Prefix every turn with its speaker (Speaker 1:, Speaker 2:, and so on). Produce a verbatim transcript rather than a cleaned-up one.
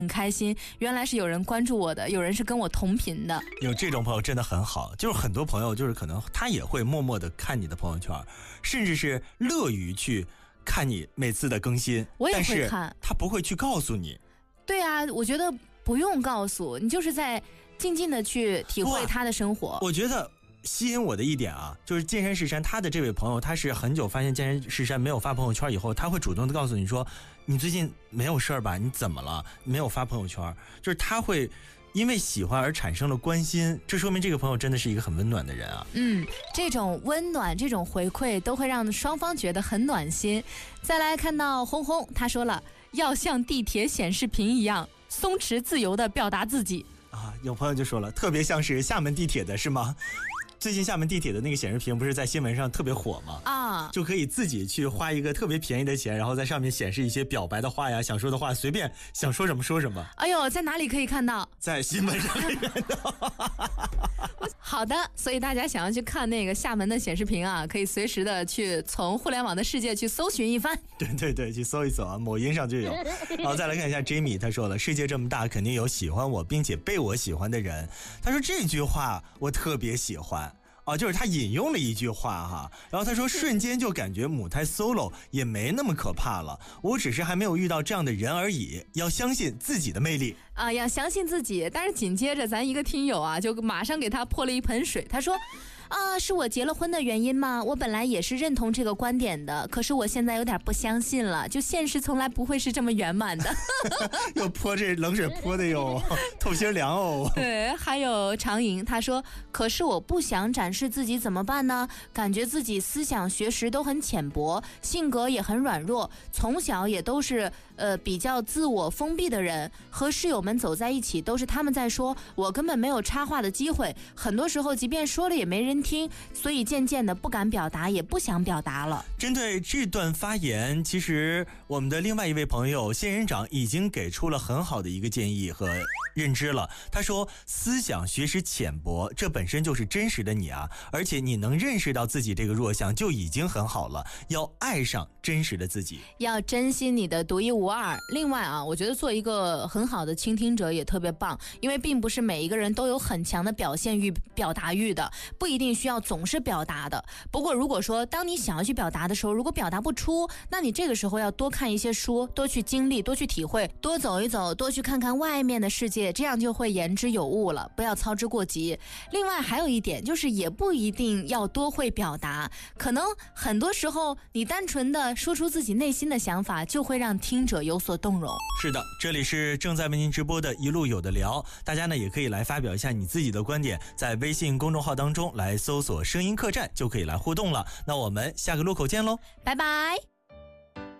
Speaker 1: 很开心，原来是有人关注我的，有人是跟我同频的。
Speaker 2: 有这种朋友真的很好，就是很多朋友就是可能他也会默默的看你的朋友圈，甚至是乐于去看你每次的更新，
Speaker 1: 我也会看，
Speaker 2: 但是他不会去告诉你。
Speaker 1: 对啊，我觉得不用告诉你，就是在静静的去体会他的生活。
Speaker 2: 我觉得吸引我的一点啊，就是见山是山，他的这位朋友他是很久发现见山是山没有发朋友圈以后，他会主动的告诉你说，你最近没有事吧？你怎么了？没有发朋友圈？就是他会因为喜欢而产生了关心，这说明这个朋友真的是一个很温暖的人啊。
Speaker 1: 嗯，这种温暖，这种回馈都会让双方觉得很暖心。再来看到红红，他说了，要像地铁显示屏一样松弛自由的表达自己
Speaker 2: 啊。有朋友就说了，特别像是厦门地铁的是吗？最近厦门地铁的那个显示屏不是在新闻上特别火吗？
Speaker 1: 啊，
Speaker 2: 就可以自己去花一个特别便宜的钱，然后在上面显示一些表白的话呀，想说的话，随便想说什么说什么。
Speaker 1: 哎呦，在哪里可以看到？
Speaker 2: 在新闻上可以看到。
Speaker 1: 好的，所以大家想要去看那个厦门的显示屏啊，可以随时的去从互联网的世界去搜寻一番。
Speaker 2: 对对对，去搜一搜啊，某音上就有。好，再来看一下 Jamie， 他说了，世界这么大，肯定有喜欢我并且被我喜欢的人。他说这句话我特别喜欢。啊，就是他引用了一句话哈，然后他说瞬间就感觉母胎 solo 也没那么可怕了，我只是还没有遇到这样的人而已，要相信自己的魅力
Speaker 1: 啊，要相信自己。但是紧接着咱一个听友啊，就马上给他泼了一盆水，他说啊，是我结了婚的原因吗？我本来也是认同这个观点的，可是我现在有点不相信了，就现实从来不会是这么圆满的。
Speaker 2: 又泼这冷水泼的哟，透心凉哦。
Speaker 1: 对，还有长影，他说，可是我不想展示自己怎么办呢？感觉自己思想学识都很浅薄，性格也很软弱，从小也都是呃比较自我封闭的人，和室友们走在一起都是他们在说，我根本没有插话的机会，很多时候即便说了也没人听，所以渐渐的不敢表达，也不想表达了。
Speaker 2: 针对这段发言，其实我们的另外一位朋友仙人掌已经给出了很好的一个建议和认知了。他说，思想学识浅薄，这本身就是真实的你啊，而且你能认识到自己这个弱项就已经很好了，要爱上真实的自己，
Speaker 1: 要珍惜你的独一无二。另外啊，我觉得做一个很好的倾听者也特别棒，因为并不是每一个人都有很强的表现欲、表达欲的，不一定需要总是表达的。不过如果说当你想要去表达的时候，如果表达不出，那你这个时候要多看一些书，多去经历，多去体会，多走一走，多去看看外面的世界，这样就会言之有物了，不要操之过急。另外还有一点就是，也不一定要多会表达，可能很多时候你单纯的说出自己内心的想法，就会让听者有所动容。
Speaker 2: 是的，这里是正在为您直播的一路有的聊，大家呢也可以来发表一下你自己的观点，在微信公众号当中来搜索声音客栈就可以来互动了。那我们下个路口见喽，
Speaker 1: 拜拜。